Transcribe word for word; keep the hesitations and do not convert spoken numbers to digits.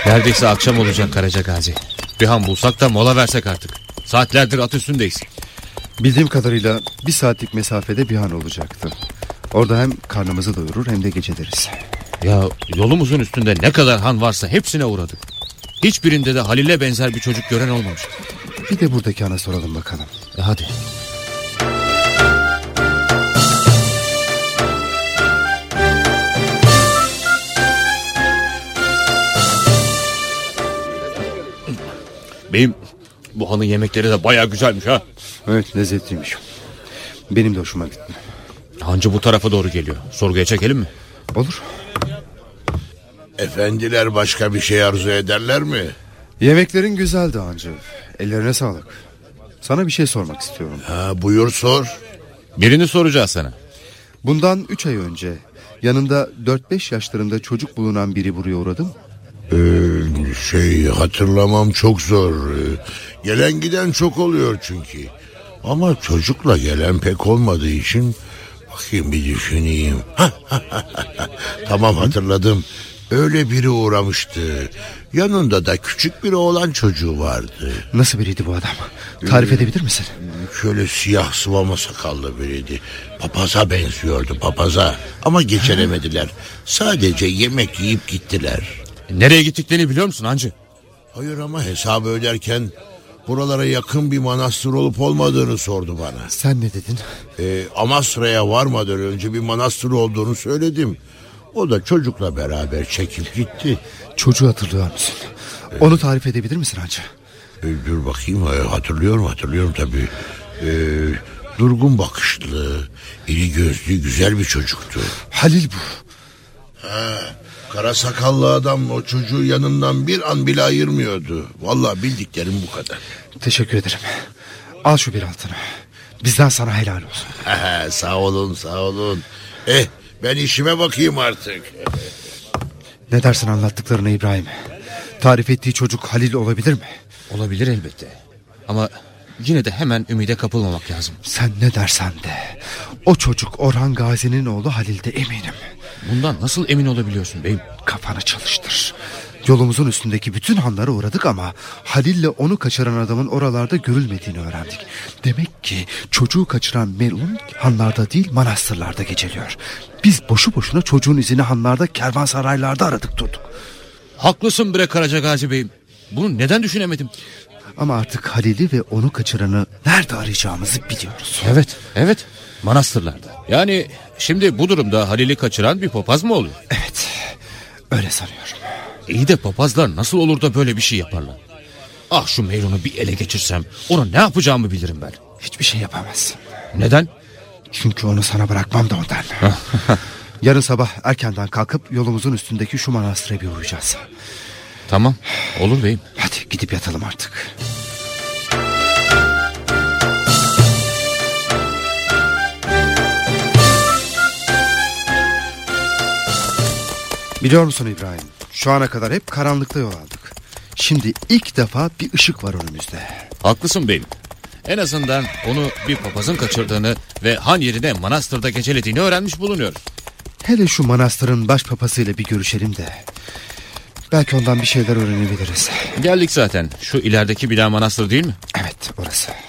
Neredeyse akşam olacak Karaca Gazi. Bir han bulsak da mola versek artık. Saatlerdir at üstündeyiz. Bildiğim kadarıyla bir saatlik mesafede bir han olacaktı. Orada hem karnımızı doyurur hem de geceleriz. Ya yolumuzun üstünde ne kadar han varsa hepsine uğradık. Hiçbirinde de Halil'e benzer bir çocuk gören olmamış. Bir de buradaki hana soralım bakalım. E hadi. Beyim, bu hanın yemekleri de bayağı güzelmiş ha. Evet, lezzetliymiş. Benim de hoşuma gitti. Hancı bu tarafa doğru geliyor. Sorguya çekelim mi? Olur. Efendiler başka bir şey arzu ederler mi? Yemeklerin güzeldi hancı. Ellerine sağlık. Sana bir şey sormak istiyorum. Ha, buyur sor. Birini soracağız sana. Bundan üç ay önce yanında dört beş yaşlarında çocuk bulunan biri buraya uğradı mı? Ee, şey hatırlamam çok zor. Ee, gelen giden çok oluyor çünkü. Ama çocukla gelen pek olmadığı için bakayım bir düşüneyim. Tamam, hatırladım. Öyle biri uğramıştı. Yanında da küçük bir oğlan çocuğu vardı. Nasıl biriydi bu adam? Tarif ee, edebilir misin? Şöyle siyah sıvama sakallı biriydi. Papaza benziyordu, papaza. Ama geçiremediler. Sadece yemek yiyip gittiler. Nereye gittiklerini biliyor musun hancı? Hayır, ama hesabı öderken buralara yakın bir manastır olup olmadığını sordu bana. Sen ne dedin? Ee, Amasra'ya varmadan önce bir manastır olduğunu söyledim. O da çocukla beraber çekip gitti. Çocuğu hatırlıyor musun? Ee, Onu tarif edebilir misin hancı? E, dur bakayım, hatırlıyorum hatırlıyorum tabii. E, durgun bakışlı, iri gözlü, güzel bir çocuktu. Halil bu. Ha, kara sakallı adam o çocuğu yanından bir an bile ayırmıyordu. Vallahi bildiklerim bu kadar. Teşekkür ederim. Al şu bir altını. Bizden sana helal olsun. Sağ olun sağ olun. Eh, ben işime bakayım artık. Ne dersin anlattıklarına İbrahim? Tarif ettiği çocuk Halil olabilir mi? Olabilir elbette. Ama yine de hemen ümide kapılmamak lazım. Sen ne dersen de o çocuk Orhan Gazi'nin oğlu Halil'de, eminim. Bundan nasıl emin olabiliyorsun beyim? Kafanı çalıştır. Yolumuzun üstündeki bütün hanlara uğradık ama Halil'le onu kaçıran adamın oralarda görülmediğini öğrendik. Demek ki çocuğu kaçıran melun hanlarda değil manastırlarda geceliyor. Biz boşu boşuna çocuğun izini hanlarda, kervansaraylarda aradık durduk. Haklısın bre Karaca Gazi beyim. Bunu neden düşünemedim? Ama artık Halil'i ve onu kaçıranı nerede arayacağımızı biliyoruz. Evet, evet. Manastırlarda. Yani şimdi bu durumda Halil'i kaçıran bir papaz mı oluyor? Evet, öyle sanıyorum. İyi de papazlar nasıl olur da böyle bir şey yaparlar? Ah, şu Meyrun'u bir ele geçirsem ona ne yapacağımı bilirim ben. Hiçbir şey yapamazsın. Neden? Çünkü onu sana bırakmam da ondan. Yarın sabah erkenden kalkıp yolumuzun üstündeki şu manastıra bir uğrayacağız. Tamam, olur beyim. Hadi gidip yatalım artık. Biliyor musun İbrahim? Şu ana kadar hep karanlıkta yol aldık. Şimdi ilk defa bir ışık var önümüzde. Haklısın beyim. En azından onu bir papazın kaçırdığını ve han yerine manastırda gecelediğini öğrenmiş bulunuyoruz. Hele şu manastırın başpapasıyla bir görüşelim de belki ondan bir şeyler öğrenebiliriz. Geldik zaten. Şu ilerideki bina manastır değil mi? Evet, orası.